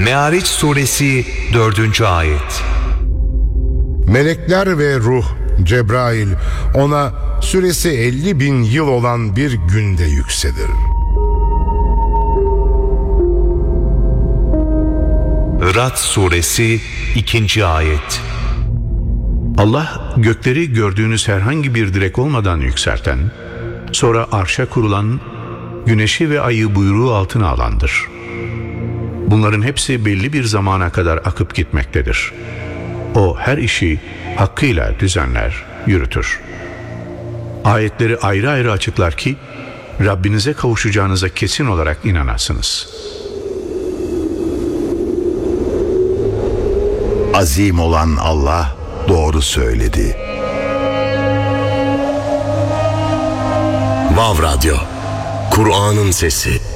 Me'ariç suresi 4. ayet. Melekler ve ruh Cebrail ona süresi 50.000 yıl olan bir günde yükselir. Ra'd suresi 2. ayet. Allah gökleri gördüğünüz herhangi bir direk olmadan yükselten, sonra arşa kurulan, güneşi ve ayı buyruğu altına alandır. Bunların hepsi belli bir zamana kadar akıp gitmektedir. O her işi hakkıyla düzenler, yürütür. Ayetleri ayrı ayrı açıklar ki Rabbinize kavuşacağınıza kesin olarak inanasınız. Azim olan Allah doğru söyledi. Vav Radyo, Kur'an'ın sesi.